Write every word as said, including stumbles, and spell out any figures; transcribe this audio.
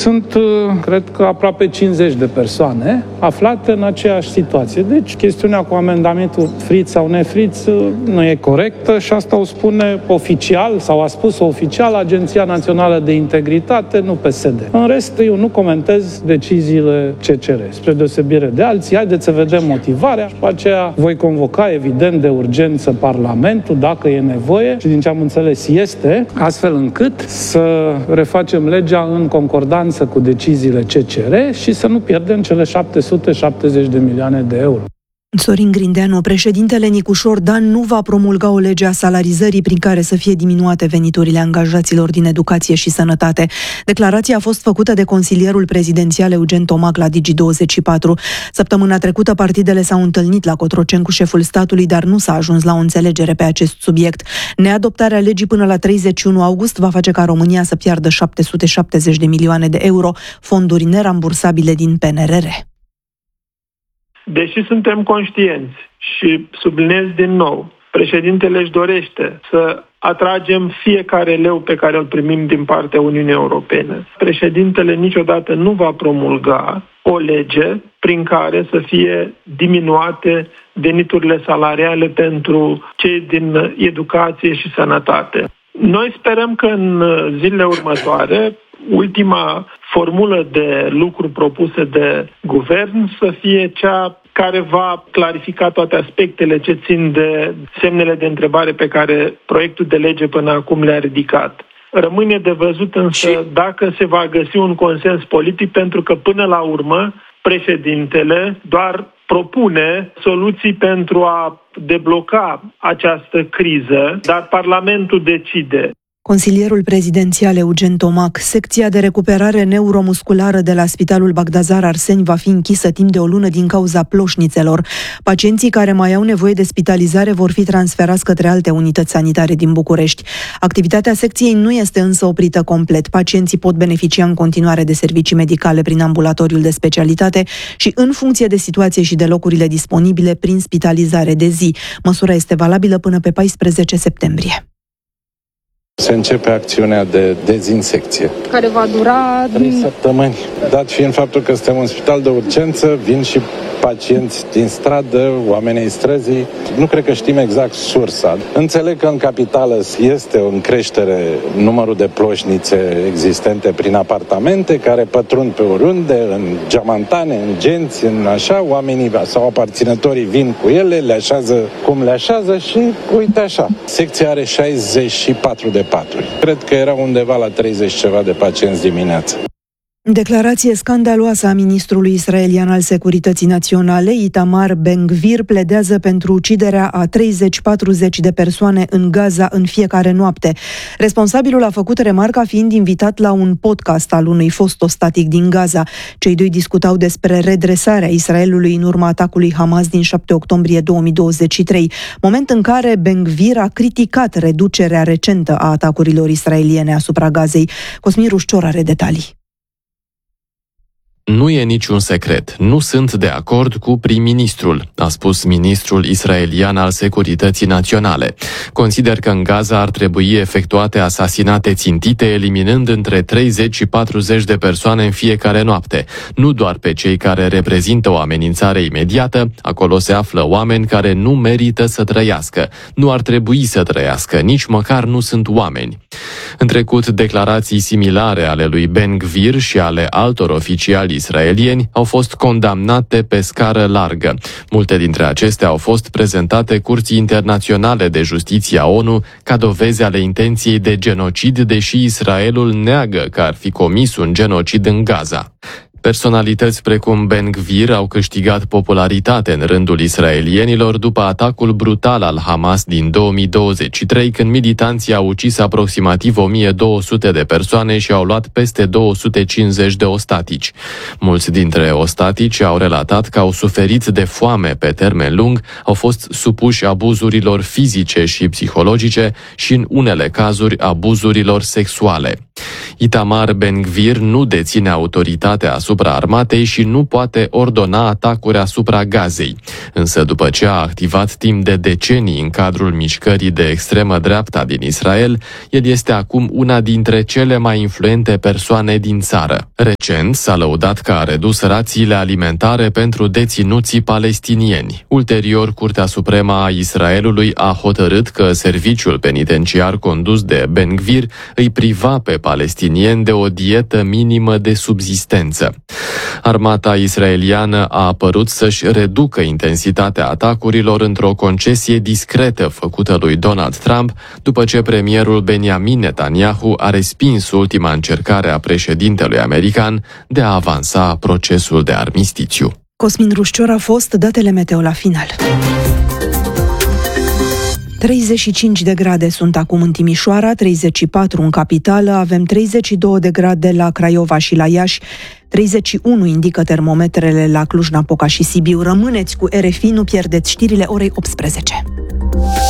sunt, cred că, aproape cincizeci de persoane aflate în aceeași situație. Deci, chestiunea cu amendamentul friț sau nefriț nu e corectă și asta o spune oficial, sau a spus oficial, Agenția Națională de Integritate, nu P S D. În rest, eu nu comentez deciziile C C R, spre deosebire de alții. Haideți să vedem motivarea și după aceea voi convoca, evident, de urgență Parlamentul, dacă e nevoie, și din ce am înțeles este, astfel încât să refacem legea în concordanță cu deciziile C C R și să nu pierdem cele șapte sute șaptezeci de milioane de euro. Sorin Grindeanu, președintele Nicușor Dan nu va promulga o lege a salarizării prin care să fie diminuate veniturile angajaților din educație și sănătate. Declarația a fost făcută de consilierul prezidențial Eugen Tomac la Digi douăzeci și patru. Săptămâna trecută partidele s-au întâlnit la Cotroceni cu șeful statului, dar nu s-a ajuns la o înțelegere pe acest subiect. Neadoptarea legii până la treizeci și unu august va face ca România să piardă șapte sute șaptezeci de milioane de euro, fonduri nerambursabile din P N R R. Deși suntem conștienți și subliniez din nou, președintele își dorește să atragem fiecare leu pe care îl primim din partea Uniunii Europene. Președintele niciodată nu va promulga o lege prin care să fie diminuate veniturile salariale pentru cei din educație și sănătate. Noi sperăm că în zilele următoare ultima formulă de lucru propusă de guvern să fie cea care va clarifica toate aspectele ce țin de semnele de întrebare pe care proiectul de lege până acum le-a ridicat. Rămâne de văzut însă și dacă se va găsi un consens politic, pentru că până la urmă președintele doar propune soluții pentru a debloca această criză, dar Parlamentul decide. Consilierul prezidențial Eugen Tomac, secția de recuperare neuromusculară de la Spitalul Bagdazar Arseni va fi închisă timp de o lună din cauza ploșnițelor. Pacienții care mai au nevoie de spitalizare vor fi transferați către alte unități sanitare din București. Activitatea secției nu este însă oprită complet. Pacienții pot beneficia în continuare de servicii medicale prin ambulatoriul de specialitate și, în funcție de situație și de locurile disponibile, prin spitalizare de zi. Măsura este valabilă până pe paisprezece septembrie. Se începe acțiunea de dezinsecție, care va dura trei săptămâni. Dat fiind faptul că suntem un spital de urgență, vin și pacienți din stradă, oamenii ai străzii. Nu cred că știm exact sursa. Înțeleg că în capitală este în creștere numărul de ploșnițe existente prin apartamente, care pătrund pe oriunde, în geamantane, în genți, în așa, oamenii sau aparținătorii vin cu ele, le așează cum le așează și uite așa. Secția are șaizeci și patru de paturi. Cred că era undeva la treizeci ceva de pacienți dimineața. Declarație scandaloasă a ministrului israelian al Securității Naționale, Itamar Ben-Gvir, pledează pentru uciderea a treizeci patruzeci de persoane în Gaza în fiecare noapte. Responsabilul a făcut remarca fiind invitat la un podcast al unui fost ostatik din Gaza. Cei doi discutau despre redresarea Israelului în urma atacului Hamas din șapte octombrie două mii douăzeci și trei, moment în care Ben-Gvir a criticat reducerea recentă a atacurilor israeliene asupra Gazei. Cosmin Rușcior are detalii. Nu e niciun secret. Nu sunt de acord cu prim-ministrul, a spus ministrul israelian al Securității Naționale. Consider că în Gaza ar trebui efectuate asasinate țintite, eliminând între treizeci și patruzeci de persoane în fiecare noapte. Nu doar pe cei care reprezintă o amenințare imediată, acolo se află oameni care nu merită să trăiască. Nu ar trebui să trăiască, nici măcar nu sunt oameni. În trecut, declarații similare ale lui Ben-Gvir și ale altor oficiali israelieni au fost condamnate pe scară largă. Multe dintre acestea au fost prezentate Curții Internaționale de Justiție a ONU ca dovezi ale intenției de genocid, deși Israelul neagă că ar fi comis un genocid în Gaza. Personalități precum Ben-Gvir au câștigat popularitate în rândul israelienilor după atacul brutal al Hamas din două mii douăzeci și trei, când militanții au ucis aproximativ o mie două sute de persoane și au luat peste două sute cincizeci de ostatici. Mulți dintre ostatici au relatat că au suferit de foame pe termen lung, au fost supuși abuzurilor fizice și psihologice și, în unele cazuri, abuzurilor sexuale. Itamar Ben-Gvir nu deține autoritatea asupra armatei și nu poate ordona atacuri asupra Gazei. Însă după ce a activat timp de decenii în cadrul mișcării de extremă dreapta din Israel, el este acum una dintre cele mai influente persoane din țară. Recent recent s-a lăudat că a redus rațiile alimentare pentru deținuții palestinieni. Ulterior, Curtea Supremă a Israelului a hotărât că serviciul penitenciar condus de Ben-Gvir îi priva pe palestinieni de o dietă minimă de subzistență. Armata israeliană a apărut să-și reducă intensitatea atacurilor într-o concesie discretă făcută lui Donald Trump, după ce premierul Benjamin Netanyahu a respins ultima încercare a președintelui american de a avansa procesul de armistițiu. Cosmin Rușcior a fost, datele meteo la final. treizeci și cinci de grade sunt acum în Timișoara, treizeci și patru în capitală, avem treizeci și două de grade la Craiova și la Iași, treizeci și unu indică termometrele la Cluj-Napoca și Sibiu. Rămâneți cu R F I, nu pierdeți știrile orei optsprezece.